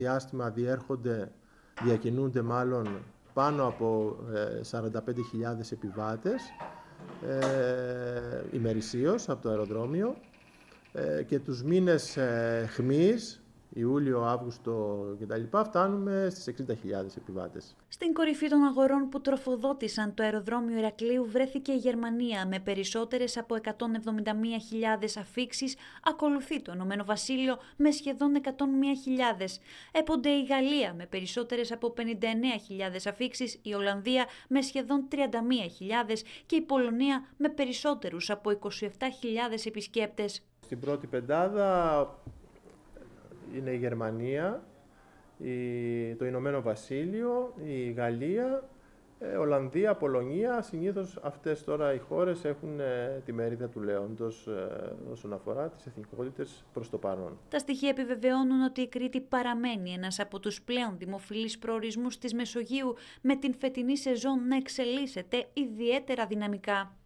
Διάστημα διακινούνται μάλλον πάνω από 45.000 επιβάτες ημερησίως από το αεροδρόμιο και τους μήνες χμής, Ιούλιο, Αύγουστο κτλ. Φτάνουμε στις 60.000 επιβάτες. Στην κορυφή των αγορών που τροφοδότησαν το αεροδρόμιο Ηρακλείου βρέθηκε η Γερμανία με περισσότερες από 171.000 αφίξεις, ακολουθεί το Ηνωμένο Βασίλειο με σχεδόν 101.000. Έπονται η Γαλλία με περισσότερες από 59.000 αφίξεις, η Ολλανδία με σχεδόν 31.000 και η Πολωνία με περισσότερους από 27.000 επισκέπτες. Στην πρώτη πεντάδα είναι η Γερμανία, το Ηνωμένο Βασίλειο, η Γαλλία, Ολλανδία, Πολωνία. Συνήθως αυτές τώρα οι χώρες έχουν τη μερίδα του λέοντος όσον αφορά τις εθνικότητες προς το παρόν. Τα στοιχεία επιβεβαιώνουν ότι η Κρήτη παραμένει ένας από τους πλέον δημοφιλείς προορισμούς της Μεσογείου, με την φετινή σεζόν να εξελίσσεται ιδιαίτερα δυναμικά.